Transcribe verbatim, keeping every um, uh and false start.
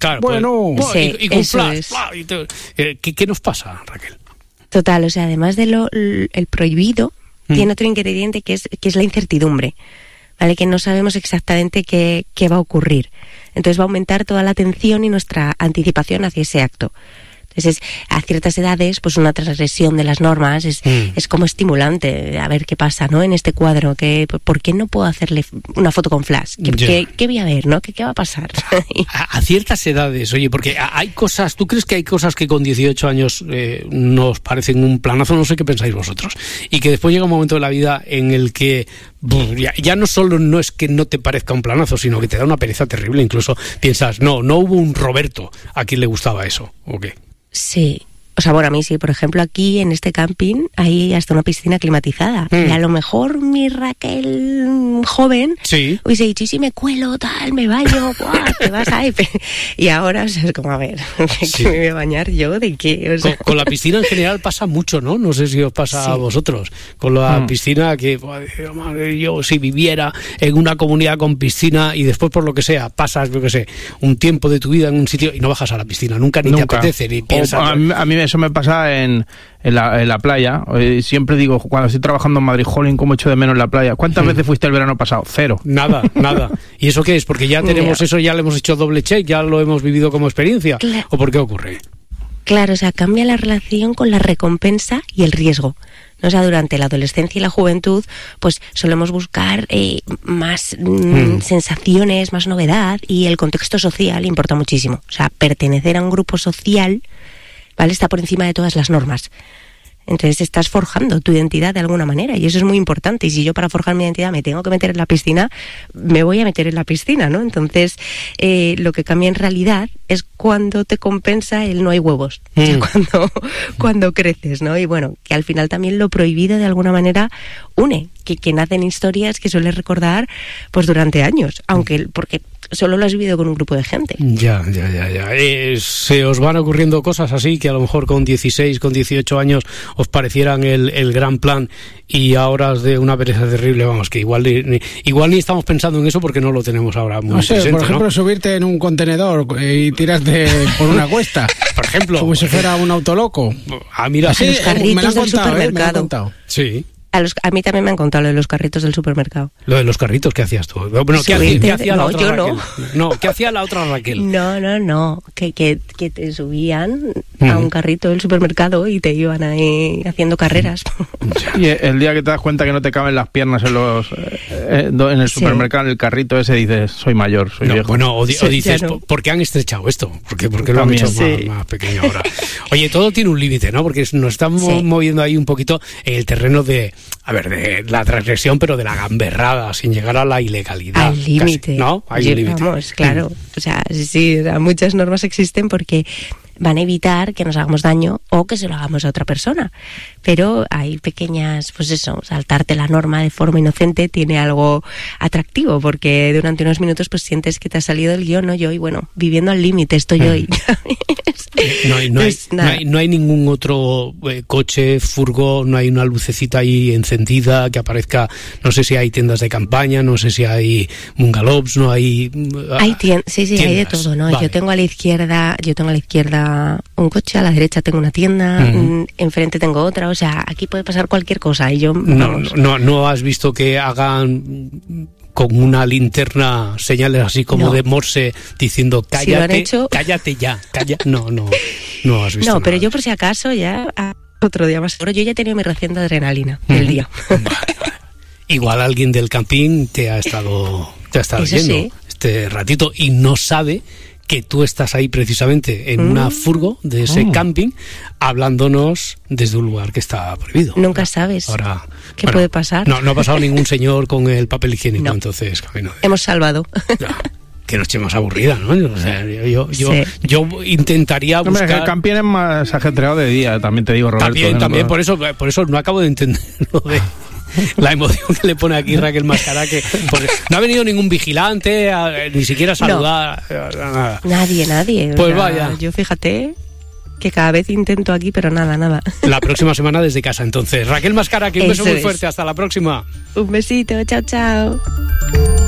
Claro, bueno, pues, sí, y, y con eso flash, es. flash, y te, eh, ¿qué, ¿qué nos pasa, Raquel? Total, o sea, además de lo el prohibido, mm. tiene otro ingrediente que es que es la incertidumbre, ¿vale? Que no sabemos exactamente qué, qué va a ocurrir. Entonces va a aumentar toda la atención y nuestra anticipación hacia ese acto. Entonces, a ciertas edades, pues una transgresión de las normas es, mm. es como estimulante, a ver qué pasa, ¿no? En este cuadro, que ¿por qué no puedo hacerle una foto con flash? ¿Qué, yeah. ¿qué, qué voy a ver, no? ¿Qué, qué va a pasar? a, a ciertas edades, oye, porque hay cosas, ¿tú crees que hay cosas que con dieciocho años eh, nos parecen un planazo? No sé qué pensáis vosotros. Y que después llega un momento de la vida en el que brr, ya, ya no solo no es que no te parezca un planazo, sino que te da una pereza terrible. Incluso piensas, no, no hubo un Roberto a quien le gustaba eso, ¿o qué? Sí, o sea, bueno, a mí sí, por ejemplo, aquí en este camping hay hasta una piscina climatizada. Mm. Y a lo mejor mi Raquel joven sí. hubiese dicho, y si me cuelo, tal, me baño, ¡buah, te vas ahí! Y ahora, o sea, es como, a ver, ¿qué sí. me voy a bañar yo? ¿De qué? O sea... con, con la piscina en general pasa mucho, ¿no? No sé si os pasa sí. a vosotros. Con la mm. piscina, que madre, yo si viviera en una comunidad con piscina y después, por lo que sea, pasas, yo qué sé, un tiempo de tu vida en un sitio y no bajas a la piscina, nunca ni nunca. te apetece, ni piensas... A mí, a mí eso me pasa en, en, la, en la playa. Siempre digo, cuando estoy trabajando en Madrid, jolín, cómo echo de menos la playa. ¿Cuántas mm. veces fuiste el verano pasado? Cero. Nada, nada. ¿Y eso qué es? ¿Porque ya tenemos eso, ya le hemos hecho doble check, ya lo hemos vivido como experiencia? Claro. ¿O por qué ocurre? Claro, o sea, cambia la relación con la recompensa y el riesgo. O sea, durante la adolescencia y la juventud, pues solemos buscar eh, más mm, mm. sensaciones, más novedad, y el contexto social importa muchísimo. O sea, pertenecer a un grupo social, ¿vale?, está por encima de todas las normas. Entonces estás forjando tu identidad de alguna manera, y eso es muy importante. Y si yo para forjar mi identidad me tengo que meter en la piscina, me voy a meter en la piscina, ¿no? Entonces eh, lo que cambia en realidad es cuando te compensa el no hay huevos, mm. o sea, cuando, cuando creces, ¿no? Y bueno, que al final también lo prohibido de alguna manera une, que, que nacen historias que sueles recordar pues durante años, aunque porque solo lo has vivido con un grupo de gente. Ya, ya, ya, ya. Eh, se os van ocurriendo cosas así que a lo mejor con dieciséis, con dieciocho años os parecieran el, el gran plan, y ahora es de una pereza terrible, vamos, que igual ni, igual ni estamos pensando en eso porque no lo tenemos ahora muy no sé, presente, por ejemplo, ¿no? Subirte en un contenedor y tirarte por una cuesta, por ejemplo, como si fuera un autoloco. Ah, mira, sí, los carritos me lo han contado, del supermercado. ¿eh? Me lo han contado. Sí. A, los, a mí también me han contado lo de los carritos del supermercado. Lo de los carritos, ¿qué hacías tú? Bueno, ¿qué, hacía, ¿qué hacía no, la otra yo Raquel? No. no, ¿qué hacía la otra Raquel? No, no, no, que, que, que te subían mm. a un carrito del supermercado y te iban ahí haciendo carreras. Y el día que te das cuenta que no te caben las piernas en los eh, en el supermercado, sí. en el carrito ese, dices, soy mayor, soy no, viejo. Bueno, o, di, sí, o dices, no. ¿por qué han estrechado esto? ¿Por qué, por qué lo han hecho sí. más, más pequeño ahora? Oye, todo tiene un límite, ¿no? Porque nos estamos sí. moviendo ahí un poquito en el terreno de, a ver, de la transgresión, pero de la gamberrada, sin llegar a la ilegalidad. Al límite. ¿No? Hay un límite. Vamos, claro. Mm. O sea, sí, muchas normas existen porque van a evitar que nos hagamos daño o que se lo hagamos a otra persona. Pero hay pequeñas, pues eso, saltarte la norma de forma inocente tiene algo atractivo, porque durante unos minutos pues sientes que te ha salido el guión, ¿no? Yo, y bueno, viviendo al límite estoy mm. hoy. No hay, no, hay, no, hay, no hay ningún otro eh, coche, furgo, no hay una lucecita ahí encendida que aparezca, no sé si hay tiendas de campaña, no sé si hay bungalows, no hay... Uh, hay tien- sí, sí, tiendas. Hay de todo, ¿no? Vale. Yo tengo a la izquierda, yo tengo a la izquierda un coche, a la derecha tengo una tienda, uh-huh. enfrente tengo otra, o sea, aquí puede pasar cualquier cosa y yo... No, no, no has visto que hagan con una linterna señales así como no. de Morse diciendo cállate, si lo han hecho... cállate ya, calla. No, no, no has visto No, pero nada. Yo por si acaso ya otro día más seguro, yo ya he tenido mi ración de adrenalina uh-huh. el día. Vale, vale. Igual alguien del camping te ha estado, te ha estado viendo sí. este ratito y no sabe que tú estás ahí precisamente en mm. una furgo de ese oh. camping hablándonos desde un lugar que está prohibido. Nunca ahora, sabes ahora, qué bueno, puede pasar. No, no ha pasado ningún señor con el papel higiénico, no. entonces camino de... Hemos salvado. Ya, que noche más aburrida, ¿no? O sea, yo, yo, sí. yo intentaría buscar... Hombre, el camping es más ajetreado de día, también te digo, Roberto. También, también, por eso, por eso no acabo de entender lo de... La emoción que le pone aquí Raquel Mascará, que no ha venido ningún vigilante, a, ni siquiera a saludar. No. Nada. Nadie, nadie. Pues o sea, vaya. Yo fíjate que cada vez intento aquí, pero nada, nada. La próxima semana desde casa, entonces. Raquel Mascará, que un beso Eso muy es. fuerte. Hasta la próxima. Un besito, chao, chao.